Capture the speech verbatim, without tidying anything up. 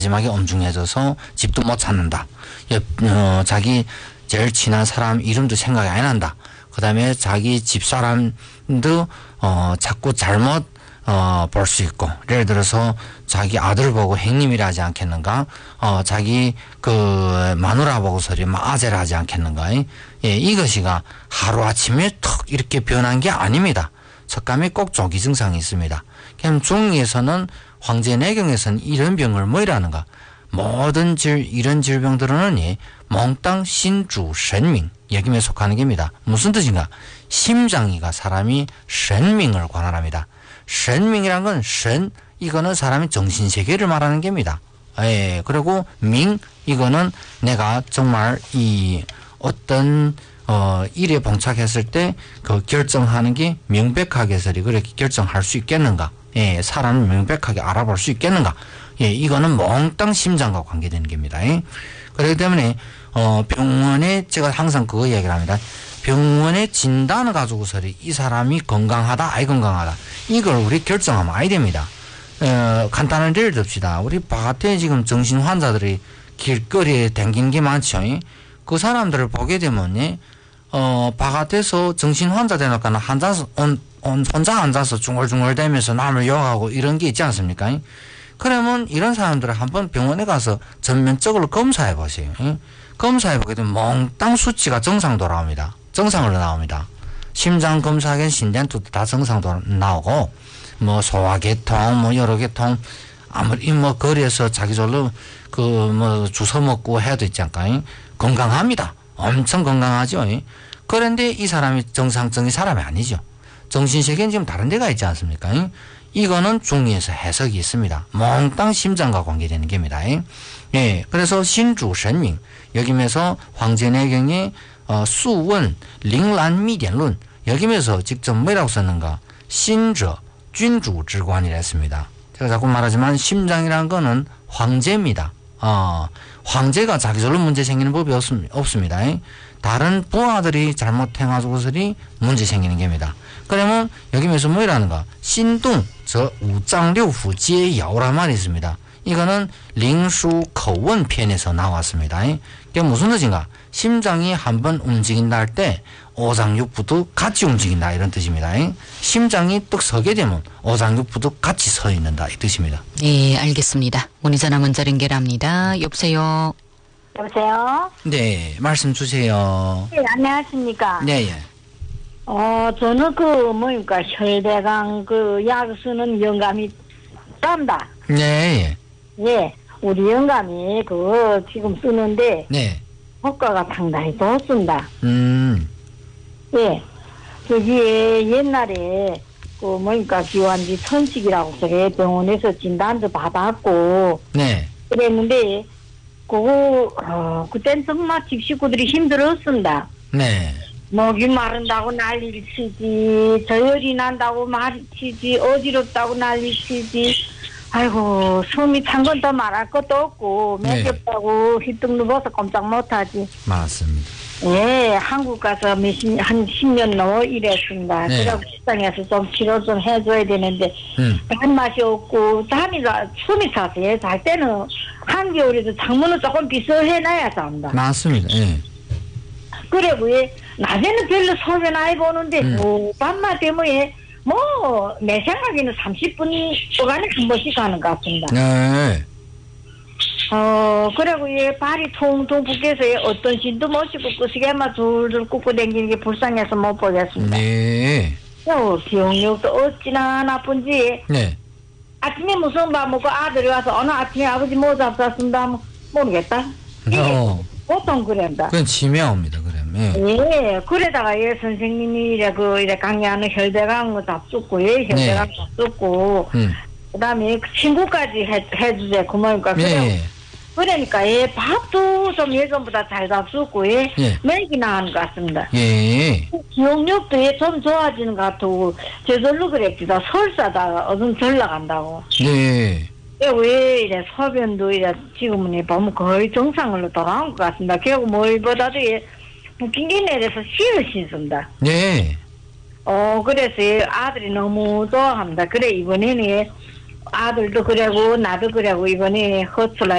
마지막에 엄중해져서 집도 못 찾는다. 어, 자기 제일 친한 사람 이름도 생각이 안 난다. 그 다음에 자기 집사람도 어, 자꾸 잘못 어, 볼 수 있고, 예를 들어서 자기 아들 보고 행님이라 하지 않겠는가, 어, 자기 그 마누라 보고서리 아재라 하지 않겠는가. 예, 이것이가 하루아침에 턱 이렇게 변한 게 아닙니다. 척감에 꼭 조기 증상이 있습니다. 그럼 중에서는 황제내경에서는 이런 병을 뭐라는가? 모든 질, 이런 질병들은 예, 몽땅 신주神明 여기에 속하는 겁니다. 무슨 뜻인가? 심장이가 사람이神明을 관할합니다. 神明이란 건 神, 이거는 사람의 정신세계를 말하는 겁니다. 예, 그리고 명, 이거는 내가 정말 이 어떤 어, 일에 봉착했을 때 그 결정하는 게 명백하게 해서리 그렇게 결정할 수 있겠는가? 예, 사람을 명백하게 알아볼 수 있겠는가? 예, 이거는 몽땅 심장과 관계되는 겁니다. 예. 그렇기 때문에 어, 병원에 제가 항상 그거 얘기를 합니다. 병원에 진단을 가지고서리 이 사람이 건강하다, 아이 건강하다. 이걸 우리 결정하면 아이 됩니다. 어, 간단한 예를 듭시다. 우리 바깥에 지금 정신 환자들이 길거리에 댕기는 게 많죠. 그 사람들을 보게 되면, 예, 어, 바깥에서 정신 환자 되니까 앉아서, 온, 온, 혼자 앉아서 중얼중얼 대면서 남을 욕하고 이런 게 있지 않습니까? 그러면 이런 사람들을 한번 병원에 가서 전면적으로 검사해 보세요. 예? 검사해 보게 되면 몽땅 수치가 정상 돌아옵니다. 정상으로 나옵니다. 심장 검사하기엔 신den투도 다 정상도 나오고, 뭐 소화계통, 뭐 여러 계통, 아무리 뭐 거리에서 자기절로 그 뭐 주워 먹고 해도 있지 않을까? 건강합니다. 엄청 건강하죠. 그런데 이 사람이 정상적인 사람이 아니죠. 정신세계는 지금 다른 데가 있지 않습니까? 이거는 중의에서 해석이 있습니다. 몽땅 심장과 관계되는 겁니다. 예, 그래서 신주神明 여기면서 황제내경의 어, 수원 링란미典론 여기면서 직접 뭐라고 썼는가? 신저君主之관이라 했습니다. 제가 자꾸 말하지만 심장이라는 거는 황제입니다. 어, 황제가 자기절로 문제 생기는 법이 없습니다. 없습니다. 다른 부하들이 잘못해가지고서리 문제 생기는 겁니다. 그러면 여기면서 뭐라는가? 신동 저 우장六腑 皆摇란 말이 있습니다. 이거는 링수口问 편에서 나왔습니다. 이게 무슨 뜻인가? 심장이 한번 움직인다 할 때 오장육부도 같이 움직인다 이런 뜻입니다. 심장이 떡 서게 되면 오장육부도 같이 서 있는다 이 뜻입니다. 네, 알겠습니다. 문의 전화 먼저 연결합니다. 여보세요. 여보세요. 네, 말씀 주세요. 네, 안녕하십니까. 네, 예. 어, 저는 그 뭐니까 혈대강 그 약 쓰는 영감이 땀다. 네, 예. 예, 우리 영감이 그 지금 쓰는데 네. 효과가 상당히 좋습니다. 음. 예, 저기 옛날에 그 뭐니까 기관지 천식이라고 그래 병원에서 진단도 받았고. 네. 그랬는데 그거 어, 그땐 정말 집 식구들이 힘들었습니다. 네. 목이 마른다고 난리를 치지, 저혈이 난다고 말치지, 어지럽다고 난리 치지. 아이고, 숨이 찬 건 더 말할 것도 없고, 매겹다고 네. 휘뚱 누워서 꼼짝 못하지. 맞습니다. 예, 한국 가서 몇십, 한 십 년 넘어 일했습니다. 네. 그래서 식당에서 좀 치료 좀 해줘야 되는데, 음. 단맛이 없고, 잠이, 숨이 차서, 잘 때는 한겨울에도 창문을 조금 비서해놔야 잡니다. 맞습니다. 예. 그래, 왜, 낮에는 별로 소변 아이 보는데, 음. 뭐, 밤만 되면, 뭐, 내 생각에는 삼십 분 동안에 한 번씩 가는 것 같습니다. 네. 어, 그리고 얘 발이 통통 붓게서 얘 어떤 신도 모시고 끄시게만 둘둘 굽고 다니는 게 불쌍해서 못 보겠습니다. 네. 어, 기억력도 어찌나 나쁜지. 네. 아침에 무슨 밥 먹고 아들이 와서 어느 아침에 아버지 뭐 잡쌌습니다. 모르겠다. 어. 보통 그런다. 그건 치매옵니다, 그러면. 예. 예, 그래다가 예, 선생님이 이래 그, 이래 강의하는 혈대강 뭐 잡숫고, 예, 혈대강 네. 잡숫고, 음. 그 다음에 친구까지 해, 해주세, 그러니까. 예. 그러니까, 예, 밥도 좀 예전보다 잘 잡숫고, 예, 예. 맥이 나은 것 같습니다. 예. 기억력도 예, 좀 좋아지는 것 같고, 저절로 그랬지다. 설사다, 어둠 절 나간다고. 네. 왜 이래 소변도 이래 지금은 보면 거의 정상으로 돌아온 것 같습니다. 결국 뭐보다도 붓긴 게 내려서 씨를 씻습니다. 네. 어 그래서 아들이 너무 좋아합니다. 그래 이번에는 아들도 그래고 나도 그래고 이번에 허출라